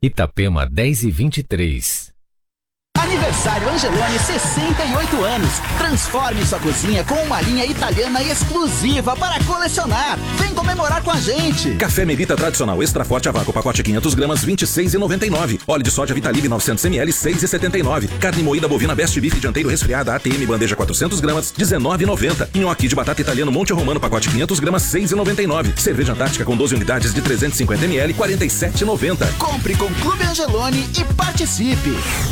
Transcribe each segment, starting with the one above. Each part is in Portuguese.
Itapema 10:23. Aniversário Angeloni, 68 anos. Transforme sua cozinha com uma linha italiana exclusiva para colecionar. Vem comemorar com a gente. Café Melita tradicional extra forte a vácuo, pacote 500 gramas, 26,99. Óleo de soja Vitalib 900 ml, 6,79. Carne moída bovina Best Beef dianteiro resfriada ATM bandeja 400 gramas, 19,90. Nhoque de batata italiano Monte Romano, pacote 500 gramas, 6,99. Cerveja Antártica com 12 unidades de 350 ml, 47,90. Compre com Clube Angeloni e participe.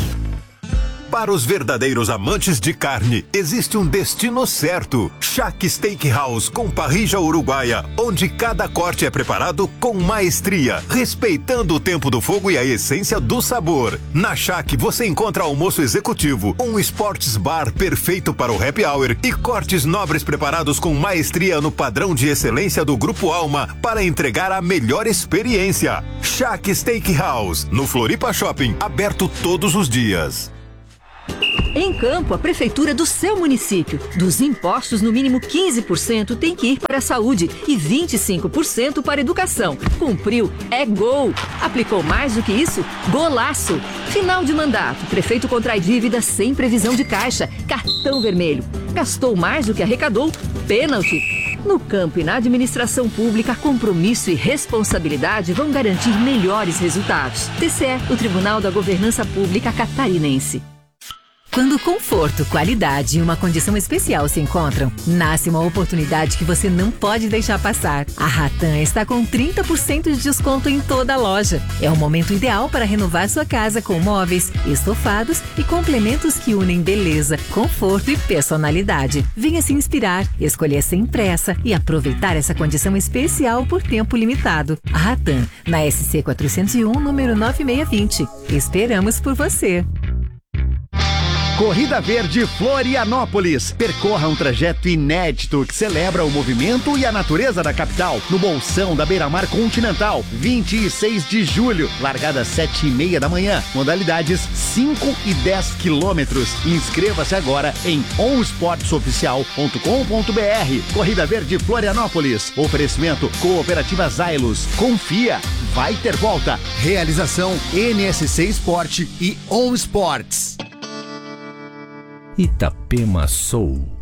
Para os verdadeiros amantes de carne, existe um destino certo. Shack Steakhouse com parrilla uruguaia, onde cada corte é preparado com maestria, respeitando o tempo do fogo e a essência do sabor. Na Shack você encontra almoço executivo, um sports bar perfeito para o happy hour e cortes nobres preparados com maestria no padrão de excelência do Grupo Alma para entregar a melhor experiência. Shack Steakhouse, no Floripa Shopping, aberto todos os dias. Em Campo, a prefeitura do seu município. Dos impostos, no mínimo 15% tem que ir para a saúde e 25% para a educação. Cumpriu, é gol. Aplicou mais do que isso? Golaço. Final de mandato, prefeito contrai dívida sem previsão de caixa. Cartão vermelho. Gastou mais do que arrecadou? Pênalti. No campo e na administração pública, compromisso e responsabilidade vão garantir melhores resultados. TCE, o Tribunal da Governança Pública Catarinense. Quando conforto, qualidade e uma condição especial se encontram, nasce uma oportunidade que você não pode deixar passar. A Ratan está com 30% de desconto em toda a loja. É o momento ideal para renovar sua casa com móveis, estofados e complementos que unem beleza, conforto e personalidade. Venha se inspirar, escolher sem pressa e aproveitar essa condição especial por tempo limitado. A Ratan, na SC 401, número 9620. Esperamos por você. Corrida Verde Florianópolis. Percorra um trajeto inédito que celebra o movimento e a natureza da capital, no Bolsão da Beira-Mar Continental, 26 de julho. Largada às 7:30 da manhã. Modalidades 5 e 10 quilômetros. Inscreva-se agora em onsportsoficial.com.br. Corrida Verde Florianópolis. Oferecimento Cooperativa Zailos. Confia, vai ter volta. Realização NSC Esporte e On Sports. Itapema Soul.